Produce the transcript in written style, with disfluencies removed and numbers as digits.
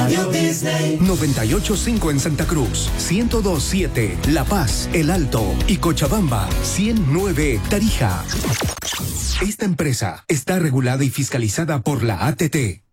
Radio Disney. 98.5 en Santa Cruz, 102.7 La Paz, El Alto y Cochabamba, 109 Tarija. Esta empresa está regulada y fiscalizada por la ATT.